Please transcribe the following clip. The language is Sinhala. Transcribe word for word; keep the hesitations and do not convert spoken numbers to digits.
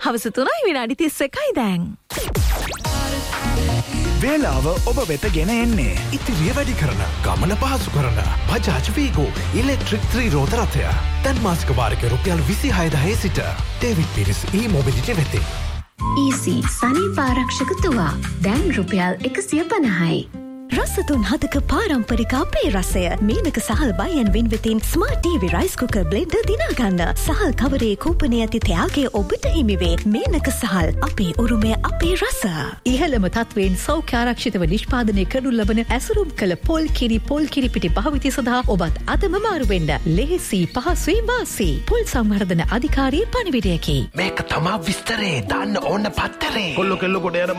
හවස තුනයි විනාඩි තිස් එකයි දැන්. වේලාව ඔබ වෙත ගෙන එන්නේ ඉතිරිය වැඩි කරන ගමන පහසු කරන බජාජ් වීගෝ ඉලෙක්ට්‍රික් ත්‍රී රෝද රථය දැන් මාසික වාරික රුපියල් විසිහය දහය සිට ඩේවිඩ් පිරිස් ඊ මොබිලිටි වෙතින්. ඊසි සනීප ආරක්ෂක තුවා දැන් රුපියල් එකසිය පනහයි. රසතුන් හතක පාරම්පරික අපේ රසය මේනක සහල් බයන් වින් වෙතින් smart TV rice cooker blender දිනාගන්න. සහල් කවරේ කූපනයේ ඇති ත්‍යාගය ඔබට හිමිවේ. මේනක සහල් අපේ උරුමය අපේ රස. ඉහළම තත්වයෙන් සෞඛ්‍ය ආරක්ෂිතව නිෂ්පාදනය කරනු ලබන ඇසුරුම් කළ පොල් කිරි පොල් කිරි පිටි භාවිතය සඳහා ඔබත් අදම මාරු වෙන්න. ලෙහෙසි පහසුයි වාසි. පොල් සංවර්ධන අධිකාරියේ පණිවිඩයකි. මේක තමා විස්තරේ දාන්න ඕන පත්තරේ. කොල්ල කෙල්ල කොට යන